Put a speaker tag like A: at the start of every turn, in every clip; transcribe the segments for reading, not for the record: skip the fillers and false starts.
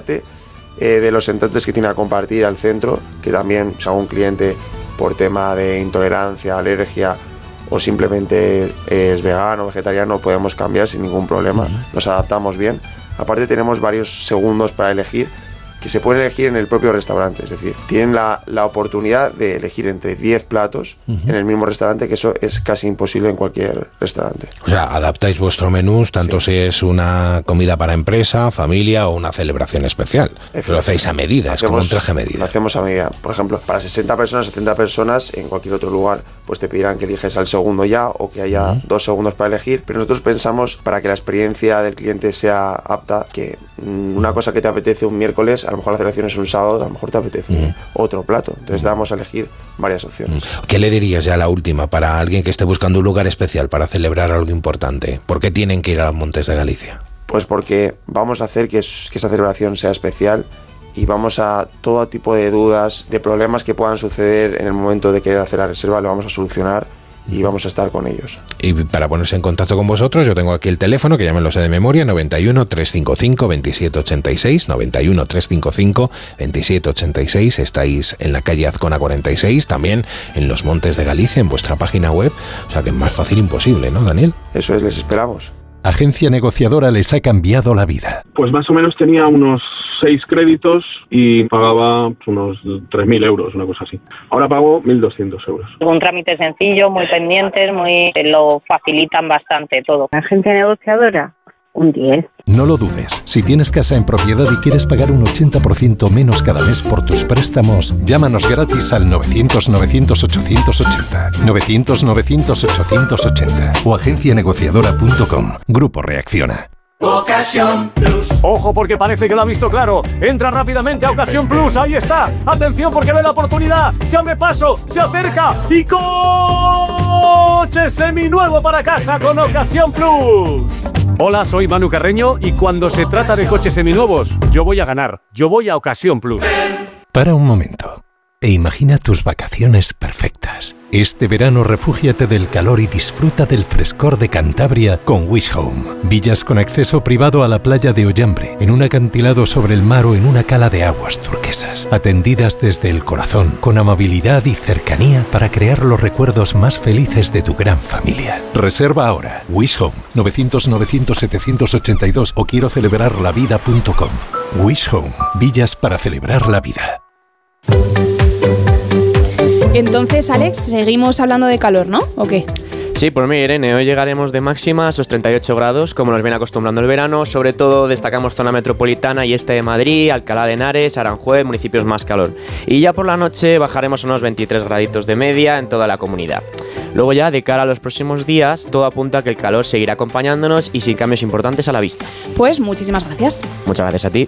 A: aparte de los entrantes que tiene a compartir al centro, que también si algún cliente por tema de intolerancia, alergia o simplemente es vegano o vegetariano, podemos cambiar sin ningún problema, nos adaptamos bien. Aparte tenemos varios segundos para elegir, que se pueden elegir en el propio restaurante, es decir, tienen la oportunidad de elegir entre 10 platos en el mismo restaurante, que eso es casi imposible en cualquier restaurante.
B: O sea, adaptáis vuestro menú, tanto si es una comida para empresa, familia o una celebración especial. Lo hacéis a medida, es como un traje a medida.
A: Lo hacemos a medida. Por ejemplo, para 60 personas, 70 personas, en cualquier otro lugar, pues te pedirán que eliges al segundo ya, o que haya 2 segundos para elegir, pero nosotros pensamos, para que la experiencia del cliente sea apta, que una cosa que te apetece un miércoles, a lo mejor la celebración es un sábado, a lo mejor te apetece otro plato. Entonces damos a elegir varias opciones.
B: ¿Qué le dirías ya la última para alguien que esté buscando un lugar especial para celebrar algo importante? ¿Por qué tienen que ir a los Montes de Galicia?
A: Pues porque vamos a hacer que esa celebración sea especial y vamos a todo tipo de dudas, de problemas que puedan suceder en el momento de querer hacer la reserva, lo vamos a solucionar y vamos a estar con ellos. Y
B: para ponerse en contacto con vosotros, yo tengo aquí el teléfono, que ya me lo sé de memoria, 91 355 2786, 91 355 2786, estáis en la calle Azcona 46, también en los Montes de Galicia, en vuestra página web, o sea que es más fácil imposible, ¿no, Daniel?
A: Eso es, les esperamos.
C: Agencia Negociadora les ha cambiado la vida.
D: Pues más o menos tenía unos 6 créditos y pagaba unos 3.000 euros, una cosa así. Ahora pago 1.200 euros.
E: Un trámite sencillo, muy pendientes, lo facilitan bastante todo.
F: Agencia Negociadora, un 10.
C: No lo dudes. Si tienes casa en propiedad y quieres pagar un 80% menos cada mes por tus préstamos, llámanos gratis al 900-900-880, 900-900-880 o agencianegociadora.com. Grupo Reacciona.
G: Ocasión Plus. Ojo, porque parece que lo ha visto claro. Entra rápidamente a Ocasión Plus. Ahí está. Atención, porque ve la oportunidad. Se abre paso, se acerca y coche seminuevo para casa con Ocasión Plus. Hola, soy Manu Carreño y cuando se trata de coches seminuevos, yo voy a ganar. Yo voy a Ocasión Plus.
C: Para un momento e imagina tus vacaciones perfectas. Este verano refúgiate del calor y disfruta del frescor de Cantabria con Wish Home. Villas con acceso privado a la playa de Ollambre, en un acantilado sobre el mar o en una cala de aguas turquesas. Atendidas desde el corazón, con amabilidad y cercanía para crear los recuerdos más felices de tu gran familia. Reserva ahora. Wish Home, 900-900-782 o quiero celebrarlavida.com. Wish Home, villas para celebrar la vida.
H: Entonces, Alex, seguimos hablando de calor, ¿no? ¿O qué?
I: Sí, pues mira, Irene, hoy llegaremos de máxima a esos 38 grados, como nos viene acostumbrando el verano. Sobre todo destacamos zona metropolitana y este de Madrid, Alcalá de Henares, Aranjuez, municipios más calor. Y ya por la noche bajaremos a unos 23 graditos de media en toda la comunidad. Luego ya, de cara a los próximos días, todo apunta a que el calor seguirá acompañándonos y sin cambios importantes a la vista.
H: Pues muchísimas gracias.
I: Muchas gracias a ti.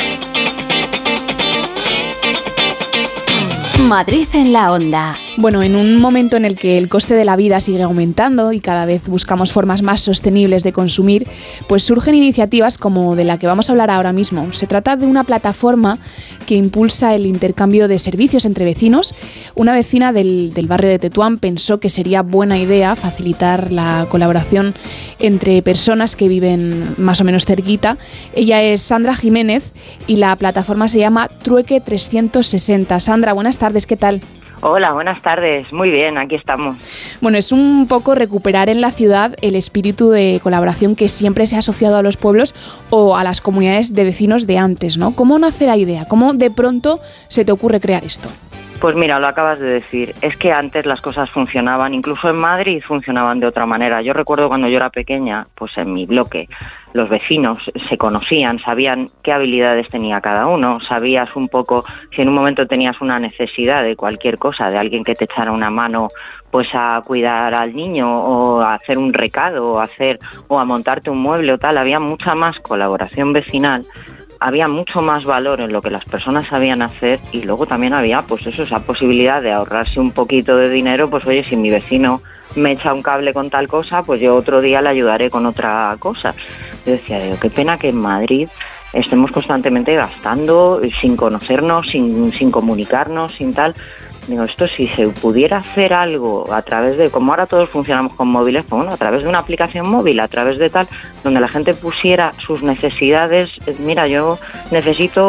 J: Madrid en la onda.
H: Bueno, en un momento en el que el coste de la vida sigue aumentando y cada vez buscamos formas más sostenibles de consumir, pues surgen iniciativas como de la que vamos a hablar ahora mismo. Se trata de una plataforma que impulsa el intercambio de servicios entre vecinos. Una vecina del barrio de Tetuán pensó que sería buena idea facilitar la colaboración entre personas que viven más o menos cerquita. Ella es Sandra Jiménez y la plataforma se llama Trueque 360. Sandra, buenas tardes, ¿qué tal?
F: Hola, buenas tardes. Muy bien, aquí estamos.
H: Bueno, es un poco recuperar en la ciudad el espíritu de colaboración que siempre se ha asociado a los pueblos o a las comunidades de vecinos de antes, ¿no? ¿Cómo nace la idea? ¿Cómo de pronto se te ocurre crear esto?
F: Pues mira, lo acabas de decir. Es que antes las cosas funcionaban, incluso en Madrid funcionaban de otra manera. Yo recuerdo cuando yo era pequeña, pues en mi bloque, los vecinos se conocían, sabían qué habilidades tenía cada uno, sabías un poco si en un momento tenías una necesidad de cualquier cosa, de alguien que te echara una mano pues a cuidar al niño o a hacer un recado o a montarte un mueble o tal. Había mucha más colaboración vecinal. Había mucho más valor en lo que las personas sabían hacer y luego también había pues eso, esa posibilidad de ahorrarse un poquito de dinero, pues oye, si mi vecino me echa un cable con tal cosa, pues yo otro día le ayudaré con otra cosa. Yo decía, qué pena que en Madrid estemos constantemente gastando sin conocernos, sin comunicarnos, sin tal. Digo, esto si se pudiera hacer algo a través de, como ahora todos funcionamos con móviles, pues bueno, a través de una aplicación móvil, a través de tal, donde la gente pusiera sus necesidades. Mira, yo necesito